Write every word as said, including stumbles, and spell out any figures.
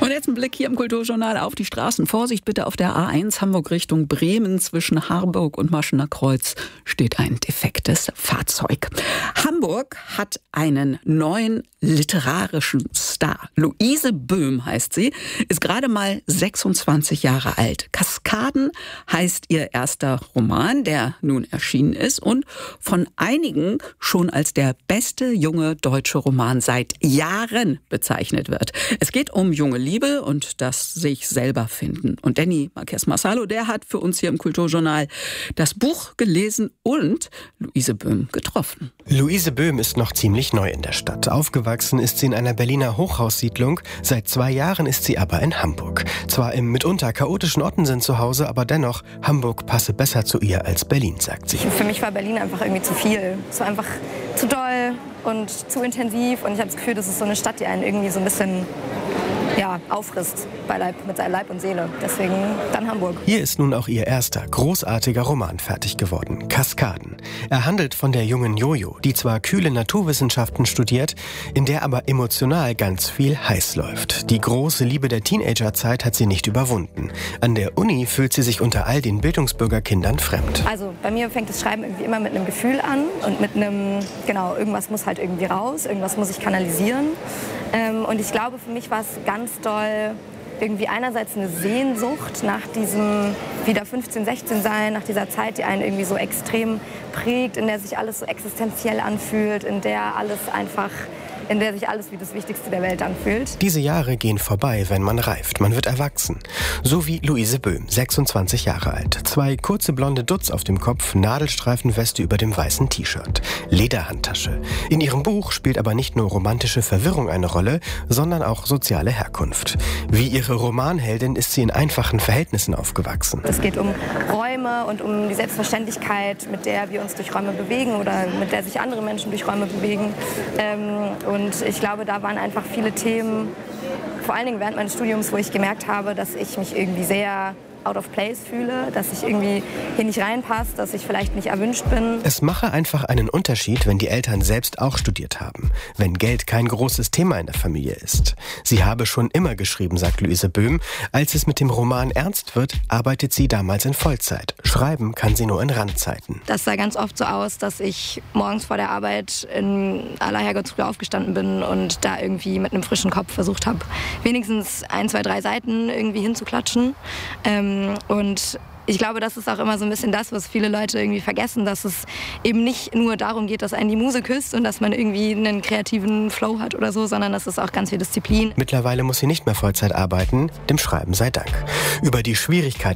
Und jetzt ein Blick hier im Kulturjournal auf die Straßen. Vorsicht bitte auf der A eins Hamburg Richtung Bremen. Zwischen Harburg und Maschener Kreuz steht ein defektes Fahrzeug. Hamburg hat einen neuen literarischen Star. Luise Böhm heißt sie, ist gerade mal sechsundzwanzig Jahre alt. Kaskaden heißt ihr erster Roman, der nun erschienen ist und von einigen schon als der beste junge deutsche Roman seit Jahren bezeichnet wird. Es geht um junge Liebe und das sich selber finden. Und Danny Marquez Marsalo, der hat für uns hier im Kulturjournal das Buch gelesen und Luise Böhm getroffen. Luise Böhm ist noch ziemlich neu in der Stadt. Aufgewachsen ist sie in einer Berliner Hochhaussiedlung. Seit zwei Jahren ist sie aber in Hamburg. Zwar im mitunter chaotischen Ottensen zu Hause, aber dennoch, Hamburg passe besser zu ihr als Berlin, sagt sie. Für mich war Berlin einfach irgendwie zu viel. Es war einfach zu doll und zu intensiv. Und ich habe das Gefühl, das ist so eine Stadt, die einen irgendwie so ein bisschen ja, auffrisst bei Leib, mit seinem Leib und Seele. Deswegen dann Hamburg. Hier ist nun auch ihr erster, großartiger Roman fertig geworden, Kaskaden. Er handelt von der jungen Jojo, die zwar kühle Naturwissenschaften studiert, in der aber emotional ganz viel heiß läuft. Die große Liebe der Teenagerzeit hat sie nicht überwunden. An der Uni fühlt sie sich unter all den Bildungsbürgerkindern fremd. Also bei mir fängt das Schreiben irgendwie immer mit einem Gefühl an und mit einem, genau, irgendwas muss halt irgendwie raus, irgendwas muss ich kanalisieren. Ähm, und ich glaube, für mich war es ganz doll irgendwie einerseits eine Sehnsucht nach diesem wieder fünfzehn, sechzehn sein, nach dieser Zeit, die einen irgendwie so extrem prägt, in der sich alles so existenziell anfühlt, in der alles einfach, in der sich alles wie das Wichtigste der Welt anfühlt. Diese Jahre gehen vorbei, wenn man reift. Man wird erwachsen. So wie Luise Böhm, sechsundzwanzig Jahre alt. Zwei kurze blonde Dutz auf dem Kopf, Nadelstreifenweste über dem weißen T-Shirt. Lederhandtasche. In ihrem Buch spielt aber nicht nur romantische Verwirrung eine Rolle, sondern auch soziale Herkunft. Wie ihre Romanheldin ist sie in einfachen Verhältnissen aufgewachsen. Es geht um Räume und um die Selbstverständlichkeit, mit der wir uns durch Räume bewegen oder mit der sich andere Menschen durch Räume bewegen. Ähm, und Und ich glaube, da waren einfach viele Themen, vor allen Dingen während meines Studiums, wo ich gemerkt habe, dass ich mich irgendwie sehr out of place fühle, dass ich irgendwie hier nicht reinpasse, dass ich vielleicht nicht erwünscht bin. Es mache einfach einen Unterschied, wenn die Eltern selbst auch studiert haben, wenn Geld kein großes Thema in der Familie ist. Sie habe schon immer geschrieben, sagt Luise Böhm. Als es mit dem Roman ernst wird, arbeitet sie damals in Vollzeit. Schreiben kann sie nur in Randzeiten. Das sah ganz oft so aus, dass ich morgens vor der Arbeit in aller Herrgottsfrühe aufgestanden bin und da irgendwie mit einem frischen Kopf versucht habe, wenigstens ein, zwei, drei Seiten irgendwie hinzuklatschen. Ähm, Und ich glaube, das ist auch immer so ein bisschen das, was viele Leute irgendwie vergessen, dass es eben nicht nur darum geht, dass einen die Muse küsst und dass man irgendwie einen kreativen Flow hat oder so, sondern das ist auch ganz viel Disziplin. Mittlerweile muss sie nicht mehr Vollzeit arbeiten, dem Schreiben sei Dank. Über die Schwierigkeiten